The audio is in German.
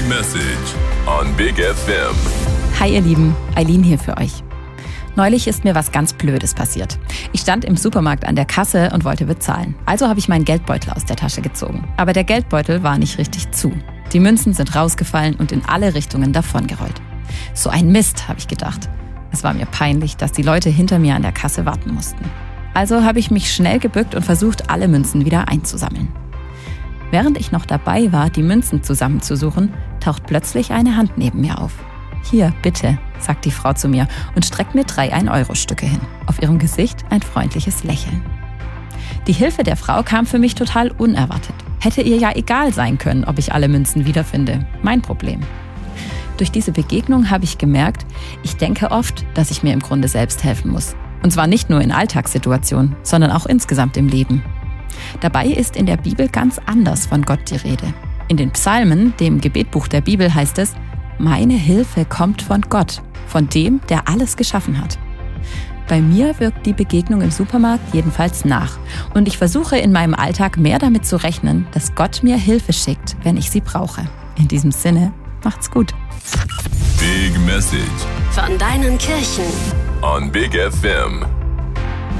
Message on Big FM. Hi ihr Lieben, Eileen hier für euch. Neulich ist mir was ganz Blödes passiert. Ich stand im Supermarkt an der Kasse und wollte bezahlen. Also habe ich meinen Geldbeutel aus der Tasche gezogen. Aber der Geldbeutel war nicht richtig zu. Die Münzen sind rausgefallen und in alle Richtungen davongerollt. So ein Mist, habe ich gedacht. Es war mir peinlich, dass die Leute hinter mir an der Kasse warten mussten. Also habe ich mich schnell gebückt und versucht, alle Münzen wieder einzusammeln. Während ich noch dabei war, die Münzen zusammenzusuchen, taucht plötzlich eine Hand neben mir auf. Hier, bitte, sagt die Frau zu mir und streckt mir 3 1-Euro-Stücke hin. Auf ihrem Gesicht ein freundliches Lächeln. Die Hilfe der Frau kam für mich total unerwartet. Hätte ihr ja egal sein können, ob ich alle Münzen wiederfinde. Mein Problem. Durch diese Begegnung habe ich gemerkt, ich denke oft, dass ich mir im Grunde selbst helfen muss. Und zwar nicht nur in Alltagssituationen, sondern auch insgesamt im Leben. Dabei ist in der Bibel ganz anders von Gott die Rede. In den Psalmen, dem Gebetbuch der Bibel, heißt es: Meine Hilfe kommt von Gott, von dem, der alles geschaffen hat. Bei mir wirkt die Begegnung im Supermarkt jedenfalls nach. Und ich versuche in meinem Alltag mehr damit zu rechnen, dass Gott mir Hilfe schickt, wenn ich sie brauche. In diesem Sinne, macht's gut. Big Message von deinen Kirchen on Big FM.